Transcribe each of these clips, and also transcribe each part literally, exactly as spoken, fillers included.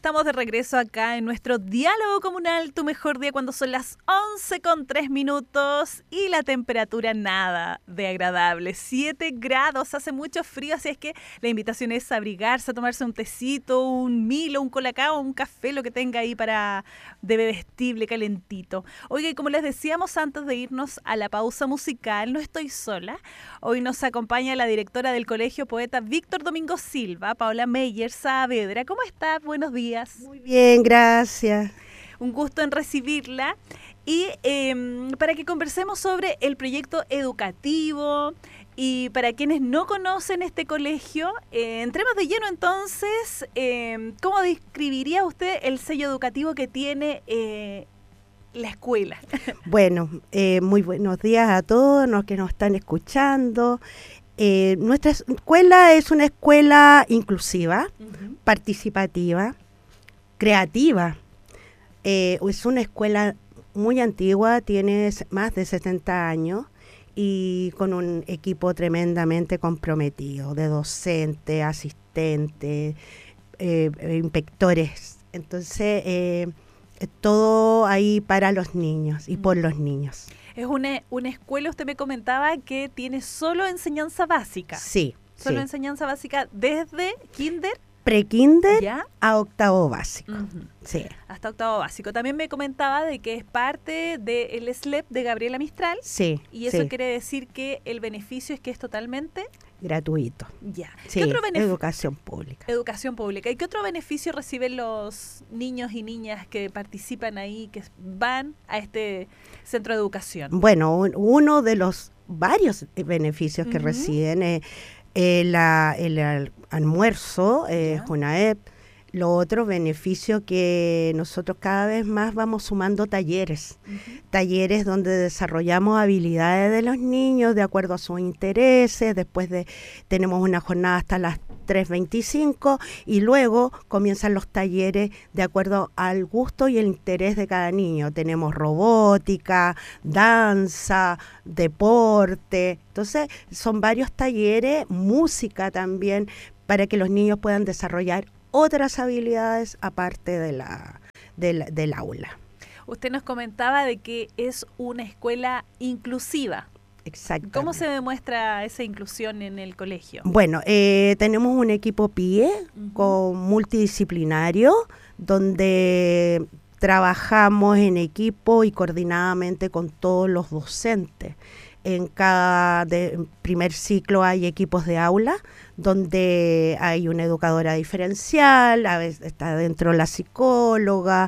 estamos de regreso acá en nuestro diálogo comunal, tu mejor día, cuando son las once con tres minutos y la temperatura nada de agradable, siete grados, hace mucho frío, así es que la invitación es abrigarse, a tomarse un tecito, un Milo, un colacao, un café, lo que tenga ahí para de bebestible, calentito. Oiga, y como les decíamos antes de irnos a la pausa musical, no estoy sola. Hoy nos acompaña la directora del Colegio Poeta Víctor Domingo Silva, Paola Meyer Saavedra. ¿Cómo está? Buenos días. Muy bien, gracias. Un gusto en recibirla. Y eh, para que conversemos sobre el proyecto educativo y para quienes no conocen este colegio, eh, entremos de lleno entonces. Eh, ¿Cómo describiría usted el sello educativo que tiene eh, la escuela? Bueno, eh, muy buenos días a todos los que nos están escuchando. Eh, nuestra escuela es una escuela inclusiva, uh-huh. participativa, creativa. Eh, es una escuela muy antigua, tiene más de setenta años y con un equipo tremendamente comprometido de docentes, asistentes, eh, inspectores. Entonces, eh, todo ahí para los niños y por los niños. Es una, una escuela, usted me comentaba, que tiene solo enseñanza básica. Sí. Solo sí. enseñanza básica desde kinder. Pre-kinder a octavo básico. Uh-huh. Sí. Hasta octavo básico. También me comentaba de que es parte del S L E P de Gabriela Mistral. Sí. Y eso sí. quiere decir que el beneficio es que es totalmente gratuito. Ya. Sí, ¿Qué otro beneficio? Educación pública. Educación pública. ¿Y qué otro beneficio reciben los niños y niñas que participan ahí, que van a este centro de educación? Bueno, un, uno de los varios beneficios que uh-huh. reciben es eh, la, el, el almuerzo, eh, Junaep. Lo otro beneficio que nosotros cada vez más vamos sumando talleres, uh-huh. talleres donde desarrollamos habilidades de los niños de acuerdo a sus intereses. Después de tenemos una jornada hasta las tres veinticinco y luego comienzan los talleres de acuerdo al gusto y el interés de cada niño. Tenemos robótica, danza, deporte. Entonces son varios talleres, música también, para que los niños puedan desarrollar otras habilidades aparte de la, de la, del aula. Usted nos comentaba de que es una escuela inclusiva. Exactamente. ¿Cómo se demuestra esa inclusión en el colegio? Bueno, eh, tenemos un equipo P I E uh-huh. con multidisciplinario, donde trabajamos en equipo y coordinadamente con todos los docentes. En cada de, primer ciclo hay equipos de aula donde hay una educadora diferencial, a veces está dentro la psicóloga,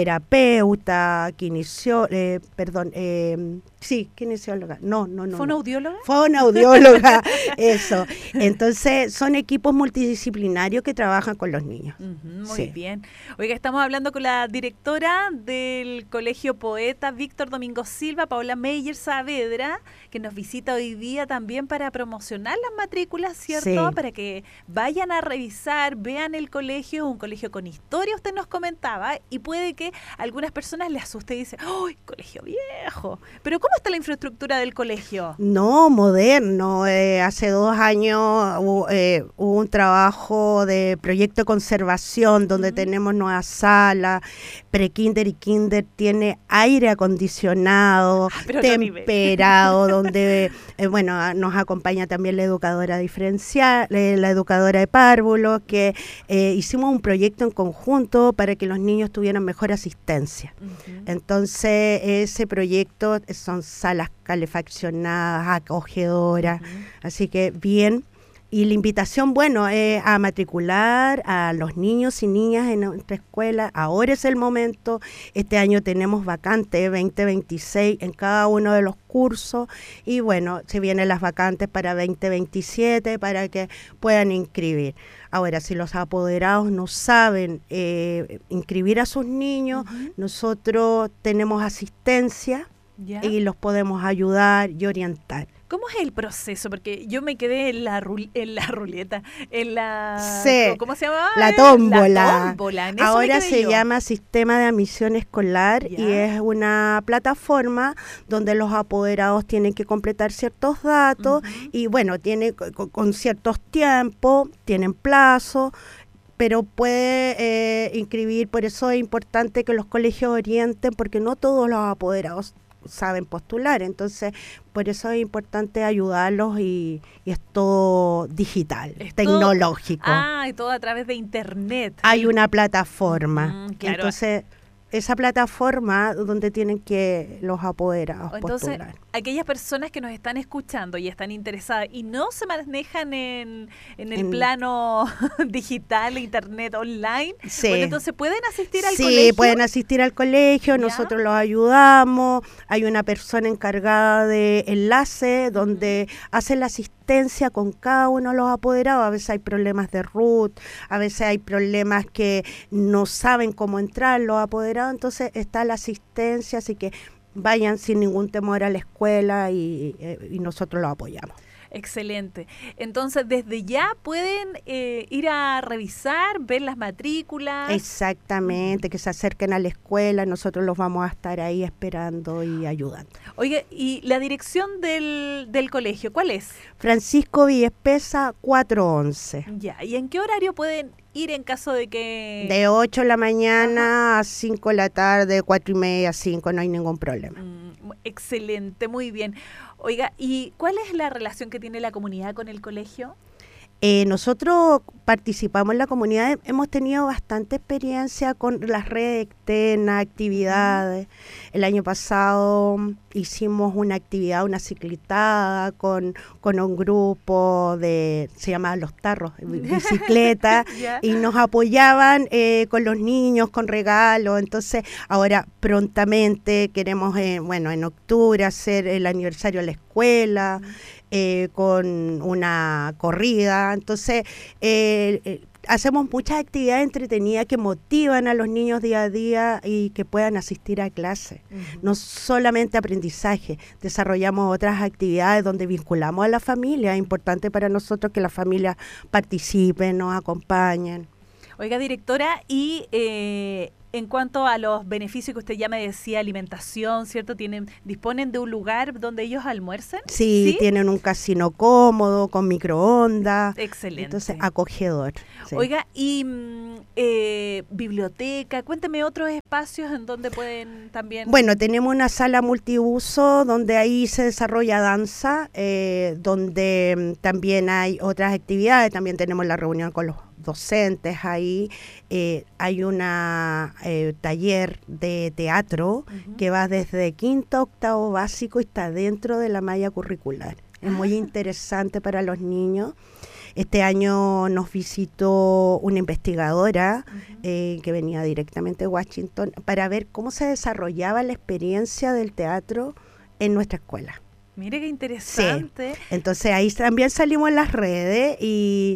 terapeuta, kinesio, eh, perdón, eh, sí, kinesióloga, no, no, no. ¿Fonoaudióloga? No. Fonoaudióloga, eso. Entonces son equipos multidisciplinarios que trabajan con los niños. Uh-huh, muy sí. bien. Oiga, estamos hablando con la directora del Colegio Poeta Víctor Domingo Silva, Paola Meyer Saavedra, que nos visita hoy día también para promocionar las matrículas, ¿cierto? Sí. Para que vayan a revisar, vean el colegio, un colegio con historia, usted nos comentaba, y puede que a algunas personas les asuste y dicen, ¡ay, colegio viejo! Pero ¿cómo está la infraestructura del colegio? No, moderno. Eh, hace dos años hubo, eh, hubo un trabajo de proyecto de conservación donde uh-huh. tenemos nuevas salas, pre-kinder y kinder tiene aire acondicionado, ah, temperado, donde, eh, bueno, nos acompaña también la educadora diferencial, eh, la educadora de párvulos, que eh, hicimos un proyecto en conjunto para que los niños tuvieran mejor asistencia. Uh-huh. Entonces, ese proyecto son salas calefaccionadas, acogedoras, uh-huh. así que bien. Y la invitación, bueno, es a matricular a los niños y niñas en nuestra escuela. Ahora es el momento. Este año tenemos vacantes veinte veintiséis en cada uno de los cursos. Y bueno, se vienen las vacantes para veinte veintisiete para que puedan inscribir. Ahora, si los apoderados no saben eh, inscribir a sus niños, uh-huh. nosotros tenemos asistencia ¿Ya? Y los podemos ayudar y orientar. ¿Cómo es el proceso? Porque yo me quedé en la, ru- en la ruleta, en la... Sí, ¿Cómo se llama? La tómbola. La tómbola. En eso Ahora se yo. llama Sistema de Admisión Escolar ¿Ya? Y es una plataforma donde los apoderados tienen que completar ciertos datos uh-huh. y bueno, tiene con, con ciertos tiempos, tienen plazo, pero puede eh, inscribir, por eso es importante que los colegios orienten, porque no todos los apoderados saben postular, entonces por eso es importante ayudarlos y, y es todo digital, Es tecnológico. Todo, ah, y todo a través de internet. Hay una plataforma, Mm, claro. entonces esa plataforma donde tienen que los apoderados Entonces, postular. aquellas personas que nos están escuchando y están interesadas y no se manejan en, en el En- plano digital, internet, online, Sí. bueno, entonces pueden asistir al Sí, colegio. pueden asistir al colegio, ¿Ya? nosotros los ayudamos, hay una persona encargada de enlace donde hace la asistencia con cada uno de los apoderados. A veces hay problemas de root, a veces hay problemas que no saben cómo entrar los apoderados, entonces está la asistencia, así que vayan sin ningún temor a la escuela y, y nosotros los apoyamos. Excelente. Entonces, desde ya pueden eh, ir a revisar, ver las matrículas. Exactamente, que se acerquen a la escuela, nosotros los vamos a estar ahí esperando y ayudando. Oye, ¿y la dirección del, del colegio cuál es? Francisco Villespesa cuatrocientos once. Ya, ¿y en qué horario pueden ir en caso de que... De ocho de la mañana a cinco de la tarde, cuatro y media, cinco, no hay ningún problema. Mm, excelente, muy bien. Oiga, ¿y cuál es la relación que tiene la comunidad con el colegio? Eh, nosotros participamos en la comunidad, hemos tenido bastante experiencia con las redes externas, actividades. El año pasado hicimos una actividad, una cicletada con, con un grupo de, se llamaban Los Tarros, bicicleta, ¿Ya? y nos apoyaban eh, con los niños, con regalos. Entonces, ahora prontamente queremos, eh, bueno, en octubre hacer el aniversario de la escuela, eh, con una corrida. Entonces, eh, eh, hacemos muchas actividades entretenidas que motivan a los niños día a día y que puedan asistir a clase. Ujú. No solamente aprendizaje, desarrollamos otras actividades donde vinculamos a la familia. Es importante para nosotros que las familias participen, nos acompañen. Oiga, directora, y eh, en cuanto a los beneficios que usted ya me decía, alimentación, ¿cierto? ¿Tienen, disponen de un lugar donde ellos almuercen? Sí, tienen un casino cómodo, con microondas. Excelente. Entonces, acogedor. Sí. Oiga, y mm, eh, biblioteca, cuénteme otros espacios en donde pueden también... Bueno, tenemos una sala multiuso donde ahí se desarrolla danza, eh, donde mm, también hay otras actividades, también tenemos la reunión con los docentes ahí, eh, hay una eh, taller de teatro Ujú. que va desde quinto a octavo básico y está dentro de la malla curricular. Es muy interesante para los niños. Este año nos visitó una investigadora Ujú. eh, que venía directamente de Washington para ver cómo se desarrollaba la experiencia del teatro en nuestra escuela. Mire qué interesante. Entonces ahí también salimos en las redes y